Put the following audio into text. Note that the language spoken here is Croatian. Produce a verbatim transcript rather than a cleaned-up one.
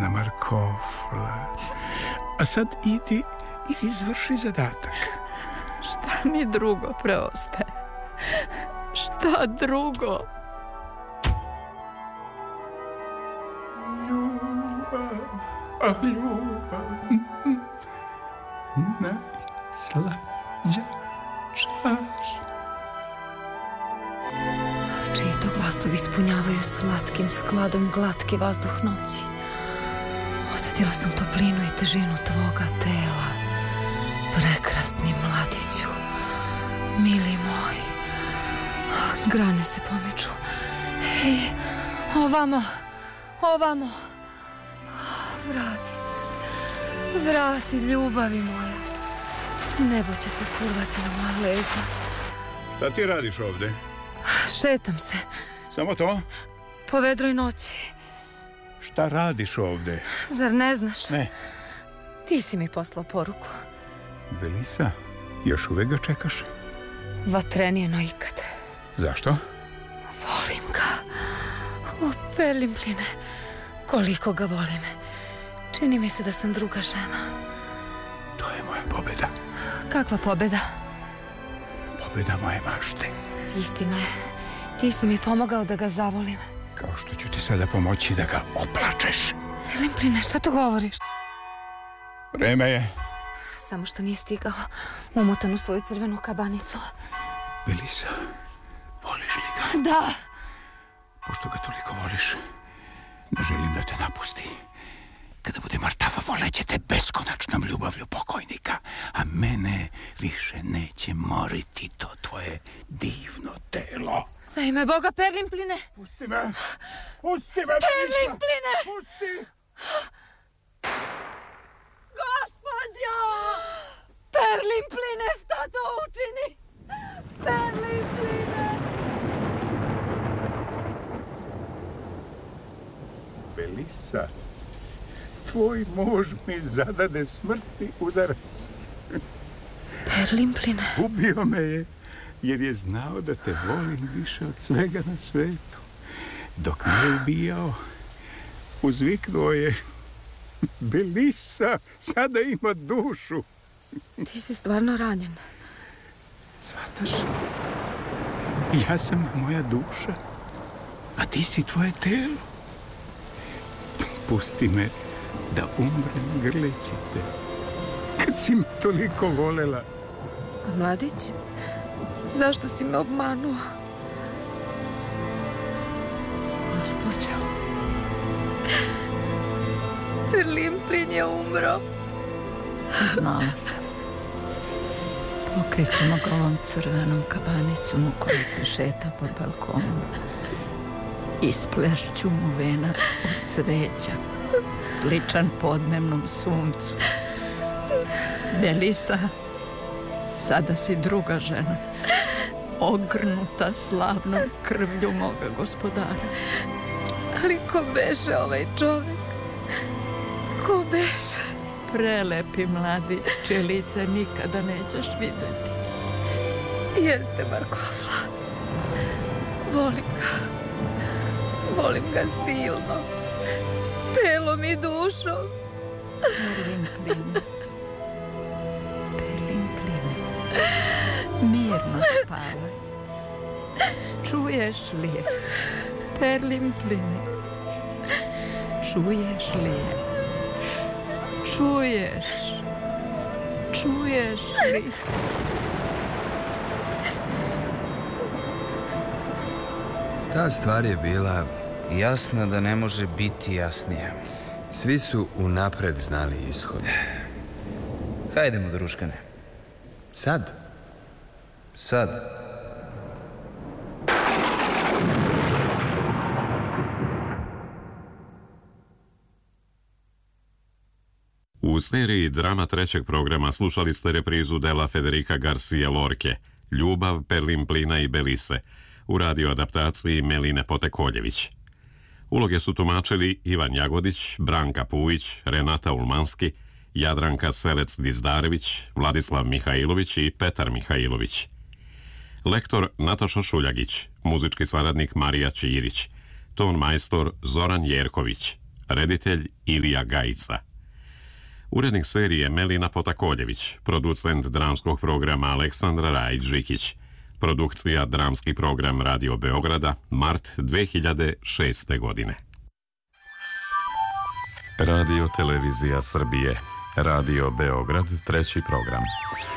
Ivana Markofla. A sad idi i izvrši zadatak. Šta mi drugo preostaje? Šta drugo? Ljubav, ah ljubav, najslađa čar. Čiji to glasovi ispunjavaju slatkim skladom glatki vazduh noći. Osjetila sam toplinu i težinu tvoga tela. Prekrasni mladiću, mili moj. Grane se pomiču. Ej, ovamo, ovamo. Vrati se, vrati ljubavi moja. Nebo će se survati na moja leđa. Šta ti radiš ovde? Šetam se. Samo to? Po vedroj noći. Šta radiš ovde? Zar ne znaš? Ne. Ti si mi poslao poruku. Belisa, još uvek ga čekaš? Vatrenije no ikad. Zašto? Volim ga. O, Perlimpline, koliko ga volim. Čini mi se da sam druga žena. To je moja pobeda. Kakva pobeda? Pobeda moje mašte. Istina je. Ti si mi pomogao da ga zavolim. Kao što ću ti sada pomoći da ga oplačeš. Perlimpline, šta to govoriš? Vreme je. Samo što nije stigao, umotan u svoju crvenu kabanicu. Belisa, voliš li ga? Da. Pošto ga toliko voliš, ne želim da te napusti. Kada bude mrtava, voleće te beskonačnom ljubavlju pokojnika, a mene više neće moriti to tvoje divno telo. Za ime Boga, Perlimpline! Pusti me! Pusti me! Perlimpline! Pusti! Gospodjo! Perlimpline, šta to učini? Perlimpline! Belisa, tvoj muž mi zadade smrtni udarac. Perlimpline? Ubio me je, jer je znao da te volim više od svega na svetu. Dok me je ubijao, uzviknuo je: Belisa, sada ima dušu. Ti si stvarno ranjen. Shvataš? Ja sam moja duša, a ti si tvoje telo. Pusti me da umrem grleći te, kad si me toliko volela. A mladić, zašto si me obmanuo? Gospođo, Perlimplin je umro. Znala sam. Pokrećemo ga ovom crvenom kabanicom u kojoj se šeta pod balkonom. Isplešću mu venac od cveća, sličan podnevnom suncu. Belisa, sada si druga žena, ogrnuta slavnom krvlju moga gospodara. Ali ko beše ovaj čovek? Ko beše? Prelepi mladi, čije lice nikada nećeš videti. Jeste Markofla. Volim ga. Volim ga silno. Telom i dušom. Perlimpline. Perlimpline. Mirno spavaj. Čuješ li je? Perlimpline. Čuješ li je? Čuješ? Čuješ li? Ta stvar je bila jasna da ne može biti jasnija. Svi su unapred znali ishod. Hajdemo, druškane. Sad? Sad. U seriji drama trećeg programa slušali ste reprizu dela Federica Garcia Lorke, Ljubav Perlimplina i Belise, u radio adaptaciji Meline Potekoljević. Uloge su tumačili Ivan Jagodić, Branka Pujić, Renata Ulmanski, Jadranka Selec-Dizdarević, Vladislav Mihajlović i Petar Mihajlović. Lektor Nataša Šuljagić, muzički saradnik Marija Ćirić, ton majstor Zoran Jerković, reditelj Ilija Gajica. Urednik serije Melina Potakoljević, producent dramskog programa Aleksandra Rajić-Žikić, produkcija dramski program Radio Beograda, mart dve hiljade šeste. godine. Radio Televizija Srbije, Radio Beograd, treći program.